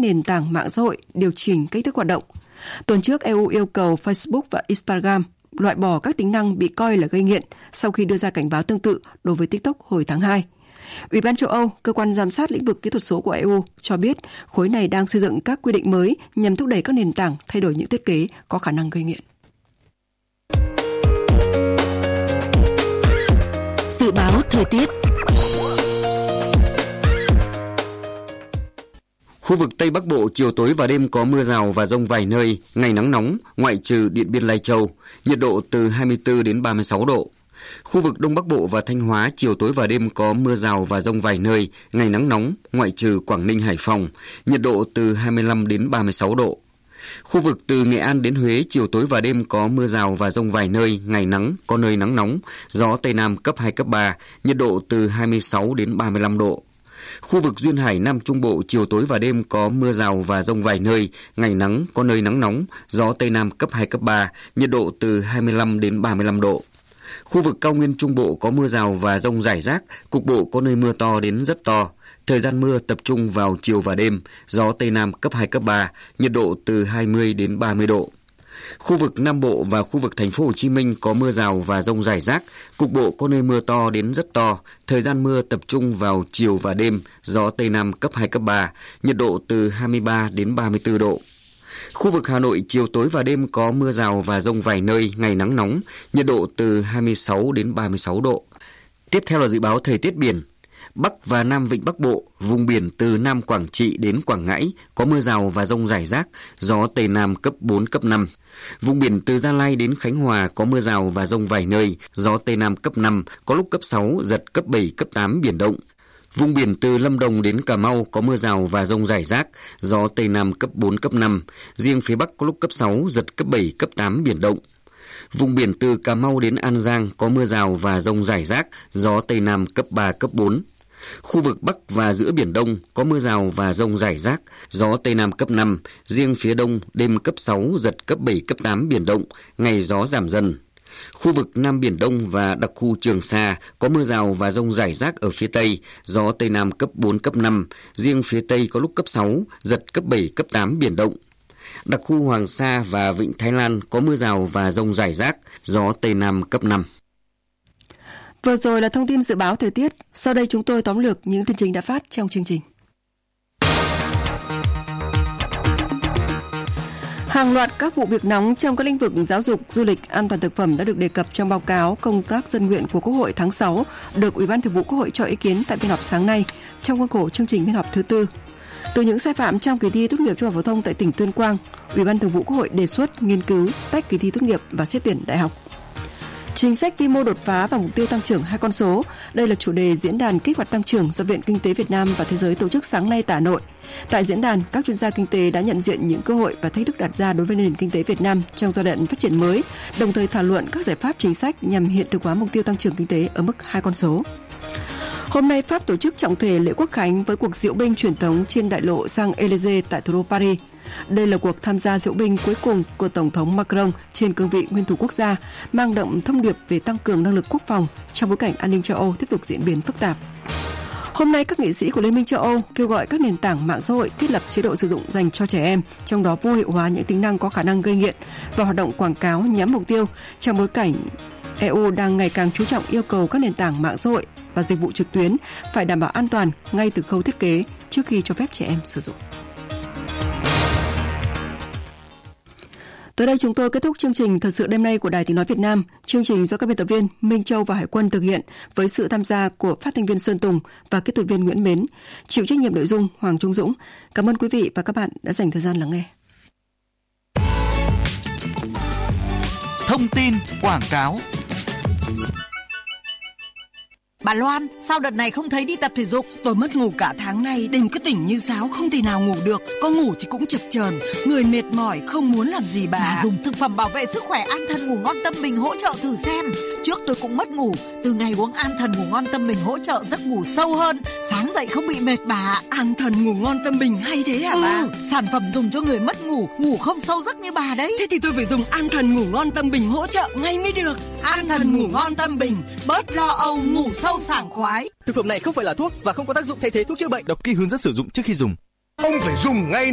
nền tảng mạng xã hội điều chỉnh cách thức hoạt động. Tuần trước, EU yêu cầu Facebook và Instagram loại bỏ các tính năng bị coi là gây nghiện sau khi đưa ra cảnh báo tương tự đối với TikTok hồi tháng 2. Ủy ban châu Âu, cơ quan giám sát lĩnh vực kỹ thuật số của EU, cho biết khối này đang xây dựng các quy định mới nhằm thúc đẩy các nền tảng thay đổi những thiết kế có khả năng gây nghiện. Dự báo thời tiết. Khu vực Tây Bắc Bộ chiều tối và đêm có mưa rào và dông vài nơi, ngày nắng nóng, ngoại trừ Điện Biên Lai Châu, nhiệt độ từ 24 đến 36 độ. Khu vực Đông Bắc Bộ và Thanh Hóa chiều tối và đêm có mưa rào và dông vài nơi, ngày nắng nóng, ngoại trừ Quảng Ninh, Hải Phòng, nhiệt độ từ 25 đến 36 độ. Khu vực từ Nghệ An đến Huế chiều tối và đêm có mưa rào và dông vài nơi, ngày nắng, có nơi nắng nóng, gió Tây Nam cấp 2, cấp 3, nhiệt độ từ 26 đến 35 độ. Khu vực Duyên Hải Nam Trung Bộ chiều tối và đêm có mưa rào và dông vài nơi, ngày nắng, có nơi nắng nóng, gió Tây Nam cấp 2, cấp 3, nhiệt độ từ 25 đến 35 độ. Khu vực Cao Nguyên Trung Bộ có mưa rào và dông rải rác, cục bộ có nơi mưa to đến rất to. Thời gian mưa tập trung vào chiều và đêm, gió Tây Nam cấp 2, cấp 3, nhiệt độ từ 20 đến 30 độ. Khu vực Nam Bộ và khu vực thành phố Hồ Chí Minh có mưa rào và dông rải rác, cục bộ có nơi mưa to đến rất to. Thời gian mưa tập trung vào chiều và đêm, gió Tây Nam cấp 2, cấp 3, nhiệt độ từ 23 đến 34 độ. Khu vực Hà Nội chiều tối và đêm có mưa rào và dông vài nơi, ngày nắng nóng, nhiệt độ từ 26 đến 36 độ. Tiếp theo là dự báo thời tiết biển. Bắc và Nam Vịnh Bắc Bộ, vùng biển từ Nam Quảng Trị đến Quảng Ngãi có mưa rào và dông rải rác, gió Tây Nam cấp 4, cấp 5. Vùng biển từ Gia Lai đến Khánh Hòa có mưa rào và dông vài nơi, gió Tây Nam cấp 5, có lúc cấp 6, giật cấp 7, cấp 8 biển động. Vùng biển từ Lâm Đồng đến Cà Mau có mưa rào và dông rải rác, gió Tây Nam cấp 4, cấp 5. Riêng phía Bắc có lúc cấp 6, giật cấp 7, cấp 8 biển động. Vùng biển từ Cà Mau đến An Giang có mưa rào và dông rải rác, gió Tây Nam cấp 3, cấp 4. Khu vực Bắc và giữa Biển Đông có mưa rào và dông rải rác, gió Tây Nam cấp 5, riêng phía Đông đêm cấp 6, giật cấp 7, cấp 8 biển động, ngày gió giảm dần. Khu vực Nam Biển Đông và đặc khu Trường Sa có mưa rào và dông rải rác ở phía Tây, gió Tây Nam cấp 4, cấp 5, riêng phía Tây có lúc cấp 6, giật cấp 7, cấp 8 biển động. Đặc khu Hoàng Sa và Vịnh Thái Lan có mưa rào và dông rải rác, gió Tây Nam cấp 5. Vừa rồi là thông tin dự báo thời tiết. Sau đây chúng tôi tóm lược những tin chính đã phát trong chương trình. Hàng loạt các vụ việc nóng trong các lĩnh vực giáo dục, du lịch, an toàn thực phẩm đã được đề cập trong báo cáo công tác dân nguyện của Quốc hội tháng 6, được Ủy ban Thường vụ Quốc hội cho ý kiến tại phiên họp sáng nay trong khuôn khổ chương trình phiên họp thứ tư. Từ những sai phạm trong kỳ thi tốt nghiệp trung học phổ thông tại tỉnh Tuyên Quang, Ủy ban Thường vụ Quốc hội đề xuất nghiên cứu tách kỳ thi tốt nghiệp và xét tuyển đại học. Chính sách vi mô đột phá và mục tiêu tăng trưởng hai con số. Đây là chủ đề diễn đàn kích hoạt tăng trưởng do Viện Kinh tế Việt Nam và Thế giới tổ chức sáng nay tại Hà Nội. Tại diễn đàn, các chuyên gia kinh tế đã nhận diện những cơ hội và thách thức đặt ra đối với nền kinh tế Việt Nam trong giai đoạn phát triển mới, đồng thời thảo luận các giải pháp chính sách nhằm hiện thực hóa mục tiêu tăng trưởng kinh tế ở mức hai con số. Hôm nay, Pháp tổ chức trọng thể lễ Quốc khánh với cuộc diễu binh truyền thống trên đại lộ Champs-Élysées tại thủ đô Paris. Đây là cuộc tham gia diễu binh cuối cùng của Tổng thống Macron trên cương vị nguyên thủ quốc gia, mang đậm thông điệp về tăng cường năng lực quốc phòng trong bối cảnh an ninh châu Âu tiếp tục diễn biến phức tạp. Hôm nay, các nghị sĩ của Liên minh châu Âu kêu gọi các nền tảng mạng xã hội thiết lập chế độ sử dụng dành cho trẻ em, trong đó vô hiệu hóa những tính năng có khả năng gây nghiện và hoạt động quảng cáo nhắm mục tiêu trong bối cảnh EU đang ngày càng chú trọng yêu cầu các nền tảng mạng xã hội và dịch vụ trực tuyến phải đảm bảo an toàn ngay từ khâu thiết kế trước khi cho phép trẻ em sử dụng. Tới đây chúng tôi kết thúc chương trình Thời sự đêm nay của Đài Tiếng nói Việt Nam. Chương trình do các biên tập viên Minh Châu và Hải Quân thực hiện với sự tham gia của phát thanh viên Sơn Tùng và kỹ thuật viên Nguyễn Mến. Chịu trách nhiệm nội dung Hoàng Trung Dũng. Cảm ơn quý vị và các bạn đã dành thời gian lắng nghe. Thông tin quảng cáo. Bà Loan, sao đợt này không thấy đi tập thể dục? Tôi mất ngủ cả tháng nay, đêm cứ tỉnh như sáo, không thể nào ngủ được. Có ngủ thì cũng chập chờn, người mệt mỏi, không muốn làm gì bà. Dùng thực phẩm bảo vệ sức khỏe An Thần Ngủ Ngon Tâm Bình hỗ trợ thử xem. Trước tôi cũng mất ngủ, từ ngày uống An Thần Ngủ Ngon Tâm Bình hỗ trợ giấc ngủ sâu hơn, sáng dậy không bị mệt bà. An Thần Ngủ Ngon Tâm Bình hay thế hả bà? Sản phẩm dùng cho người mất ngủ, ngủ không sâu giấc như bà đấy. Thế thì tôi phải dùng An Thần Ngủ Ngon Tâm Bình hỗ trợ ngay mới được. An Thần Ngủ Ngon Tâm Bình, bớt lo âu, ngủ sâu sảng khoái. Thực phẩm này không phải là thuốc và không có tác dụng thay thế thuốc chữa bệnh. Đọc kỹ hướng dẫn sử dụng trước khi dùng. Ông phải dùng ngay